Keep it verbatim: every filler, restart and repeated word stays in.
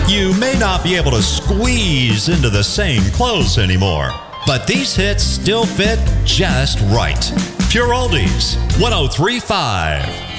You may not be able to squeeze into the same clothes anymore, but these hits still fit just right. Pure Oldies, one oh three point five.